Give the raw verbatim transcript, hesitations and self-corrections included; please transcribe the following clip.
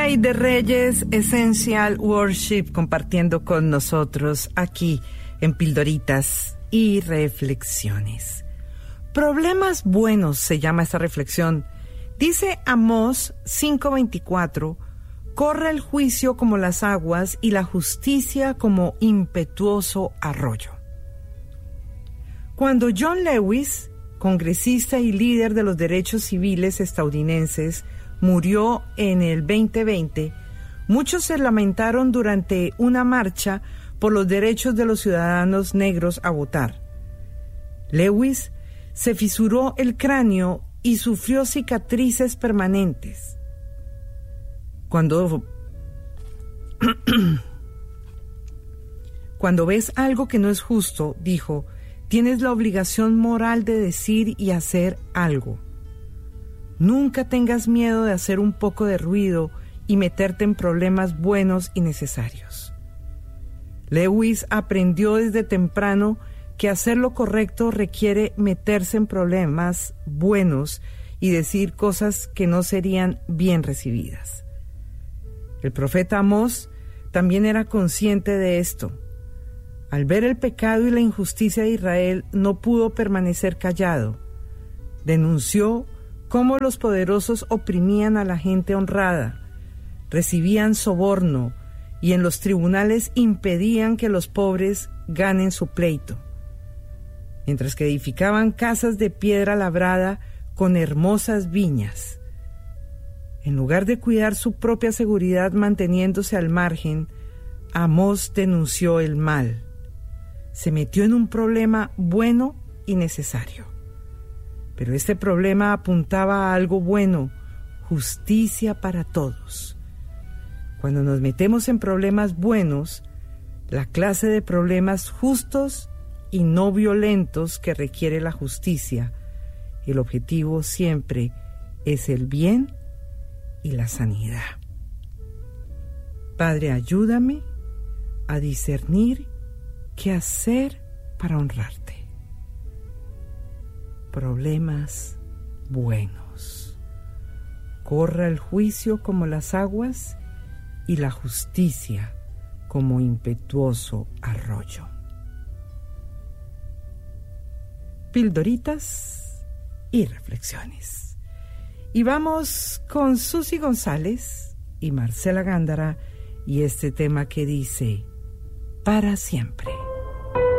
Rey de Reyes, Essential Worship, compartiendo con nosotros aquí en Pildoritas y Reflexiones. Problemas buenos se llama esta reflexión. Dice Amós cinco veinticuatro, corre el juicio como las aguas y la justicia como impetuoso arroyo. Cuando John Lewis, congresista y líder de los derechos civiles estadounidenses, murió en el veinte veinte, muchos se lamentaron durante una marcha por los derechos de los ciudadanos negros a votar. Lewis se fisuró el cráneo y sufrió cicatrices permanentes. Cuando, Cuando ves algo que no es justo, dijo, tienes la obligación moral de decir y hacer algo. Nunca tengas miedo de hacer un poco de ruido y meterte en problemas buenos y necesarios. Lewis aprendió desde temprano que hacer lo correcto requiere meterse en problemas buenos y decir cosas que no serían bien recibidas. El profeta Amós también era consciente de esto. Al ver el pecado y la injusticia de Israel, no pudo permanecer callado. Denunció cómo los poderosos oprimían a la gente honrada, recibían soborno y en los tribunales impedían que los pobres ganen su pleito, mientras que edificaban casas de piedra labrada con hermosas viñas. En lugar de cuidar su propia seguridad manteniéndose al margen, Amós denunció el mal. Se metió en un problema bueno y necesario. Pero este problema apuntaba a algo bueno, justicia para todos. Cuando nos metemos en problemas buenos, la clase de problemas justos y no violentos que requiere la justicia, el objetivo siempre es el bien y la sanidad. Padre, ayúdame a discernir qué hacer para honrarte. Problemas buenos. Corra el juicio como las aguas y la justicia como impetuoso arroyo. Pildoritas y reflexiones. Y vamos con Susi González y Marcela Gándara y este tema que dice, para siempre.